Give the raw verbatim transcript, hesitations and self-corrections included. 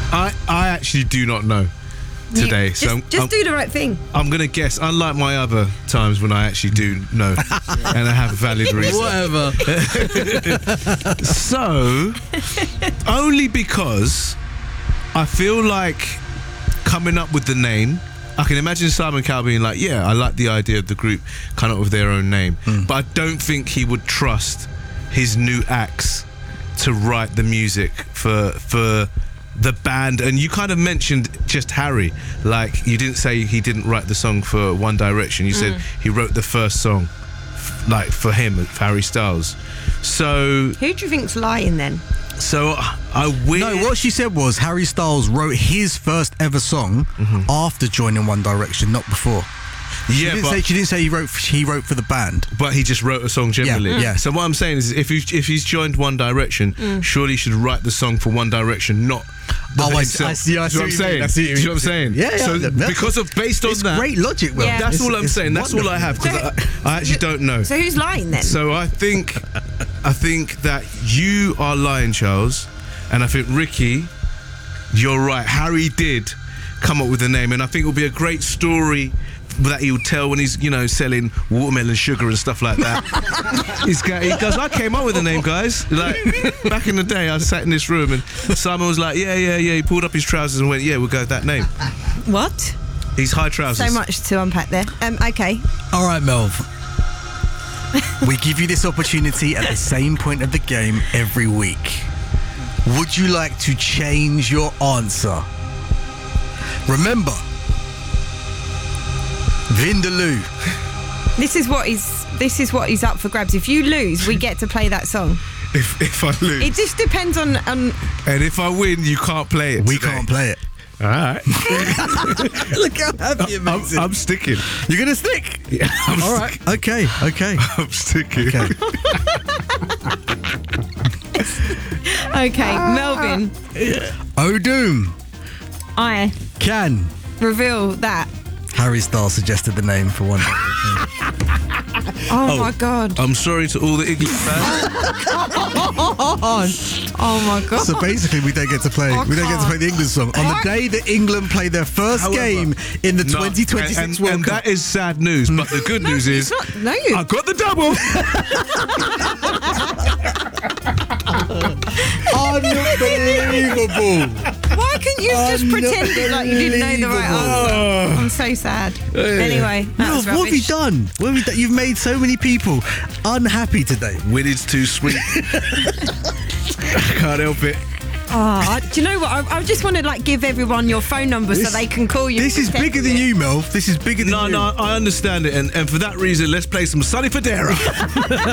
I, I actually do not know today. You, so just, I'm, just I'm, do the right thing. I'm going to guess, unlike my other times when I actually do know and I have valid reasons. Whatever. So, only because I feel like coming up with the name, I can imagine Simon Cowell being like, yeah, I like the idea of the group coming up with their own name. Mm. But I don't think he would trust his new acts to write the music for for the band. And you kind of mentioned just Harry, like you didn't say he didn't write the song for One Direction, you mm. said he wrote the first song like for him, for Harry Styles. So who do you think's lying then? So I wish. No, what she said was Harry Styles wrote his first ever song mm-hmm. after joining One Direction, not before. She yeah, didn't but say she didn't say he wrote. He wrote for the band, but he just wrote a song generally. Yeah. yeah. So what I'm saying is, if he, if he's joined One Direction, mm. surely he should write the song for One Direction, not. Oh, I see, I see, I see what I'm saying. I see you know what I'm saying? Yeah, yeah. So yeah. because of based on it's that, great logic. Well, yeah. that's it's, all I'm saying. That's wonderful. all I have because I, I actually don't know. So who's lying then? So I think, I think that you are lying, Charles, and I think Ricky, you're right. Harry did come up with the name, and I think it'll be a great story that he'll tell when he's, you know, selling watermelon sugar and stuff like that. he's got, he goes, I came up with the name, guys. Like, back in the day, I sat in this room and Simon was like, yeah, yeah, yeah. He pulled up his trousers and went, yeah, we'll go with that name. What? He's high trousers. So much to unpack there. Um, okay. All right, Melv. We give you this opportunity at the same point of the game every week. Would you like to change your answer? Remember, Vindaloo. This is what he's. This is what he's up for grabs. If you lose, we get to play that song. If if I lose, it just depends on. on and if I win, you can't play it. We today. can't play it. All right. Look how happy it makes I'm, I'm sticking. You're gonna stick. Yeah. I'm All sticking. right. Okay. Okay. I'm sticking. Okay. Okay, Melvin. O'Doom. I can reveal that Harry Styles suggested the name for one. oh, oh my God. I'm sorry to all the English fans. Oh my God. So basically we don't get to play I we don't get to can't. play the England song. On the day that England play their first However, game in the no, twenty twenty-six and, and, World and Cup. that is sad news, but the good no, news is not, no, you. I got the double. Unbelievable. Why couldn't you just pretend it like you didn't know the right answer? I'm so sad. Anyway, that No, was what have you rubbish. done? What have you done? You've made so many people unhappy today. Winning's too sweet. I can't help it. Oh, I, do you know what? I, I just want to like give everyone your phone number This- so they can call you. This is Text bigger than you. you, Melv. This is bigger than No, you. no, I understand it, and, and for that reason, let's play some Sonny Fodera.